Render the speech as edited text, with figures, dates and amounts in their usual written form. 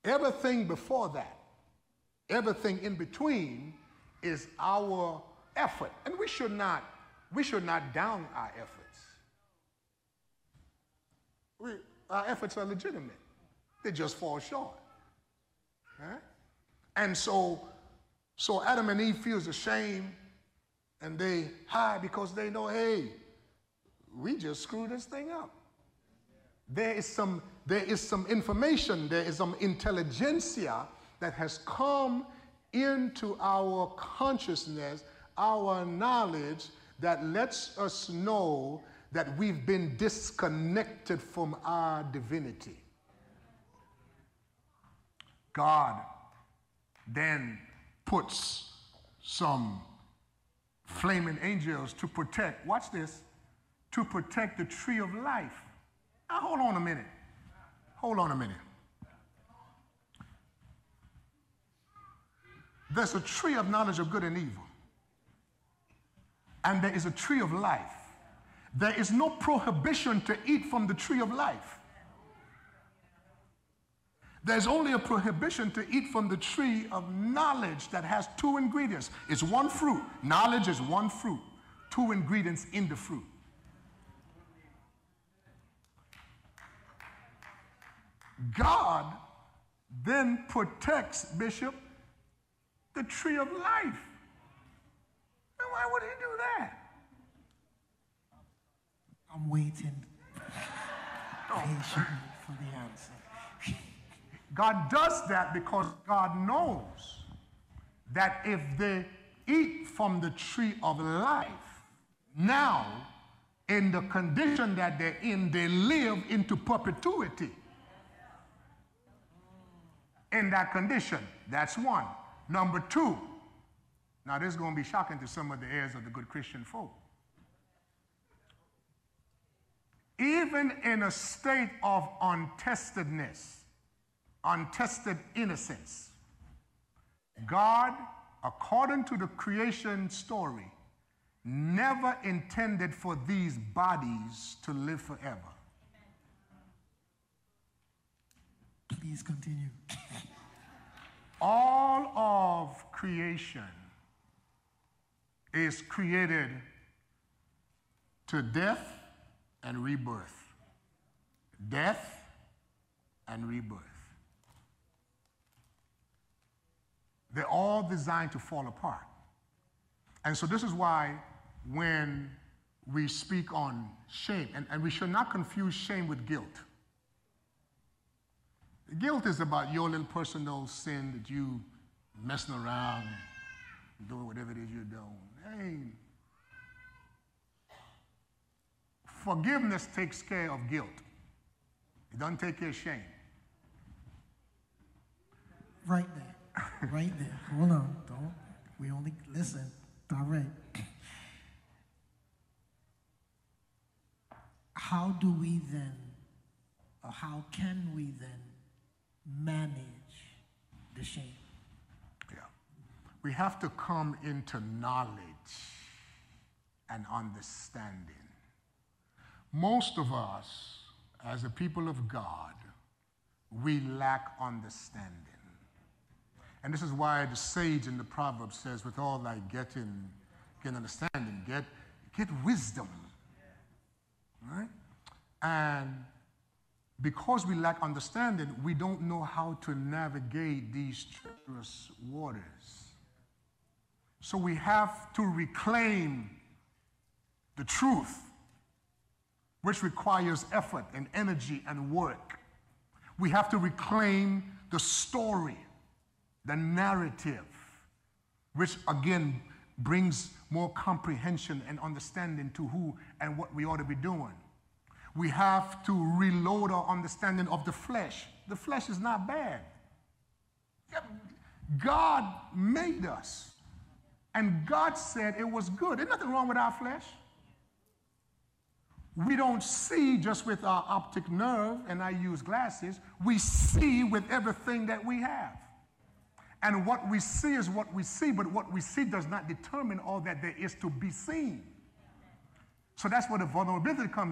Everything before that, everything in between is our effort. And we should not down our efforts. Our efforts are legitimate. They just fall short. Right? And so Adam and Eve feels ashamed and they hide because they know, hey, we just screwed this thing up. There is some information, there is some intelligentsia that has come into our consciousness, our knowledge, that lets us know that we've been disconnected from our divinity. God then puts some flaming angels to protect, watch this, to protect the tree of life. Now, hold on a minute. There's a tree of knowledge of good and evil. And there is a tree of life. There is no prohibition to eat from the tree of life. There's only a prohibition to eat from the tree of knowledge that has two ingredients. It's one fruit. Knowledge is one fruit. Two ingredients in the fruit. God then protects, Bishop, the tree of life. And why would he do that? I'm waiting patiently for the answer. God does that because God knows that if they eat from the tree of life, now, in the condition that they're in, they live into perpetuity. In that condition, that's one. Number two, now this is going to be shocking to some of the heirs of the good Christian folk. Even in a state of untestedness, untested innocence, God, according to the creation story, never intended for these bodies to live forever. Please continue. All of creation is created to death and rebirth. Death and rebirth. They're all designed to fall apart. And so this is why when we speak on shame, and we should not confuse shame with guilt. Guilt is about your little personal sin that you messing around, doing whatever it is you're doing. Hey, forgiveness takes care of guilt. It doesn't take care of shame. Right there. Right there. Hold on. Don't. We only listen. Direct. How do we then, or how can we then manage the shame? Yeah. We have to come into knowledge and understanding. Most of us, as a people of God, we lack understanding. And this is why the sage in the Proverbs says, with all thy getting understanding, get wisdom. Right? And because we lack understanding, we don't know how to navigate these treacherous waters. So we have to reclaim the truth, which requires effort and energy and work. We have to reclaim the story, the narrative, which again brings more comprehension and understanding to who and what we ought to be doing. We have to reload our understanding of the flesh. The flesh is not bad. God made us, and God said it was good. There's nothing wrong with our flesh. We don't see just with our optic nerve, and I use glasses. We see with everything that we have. And what we see is what we see, but what we see does not determine all that there is to be seen. So that's where the vulnerability comes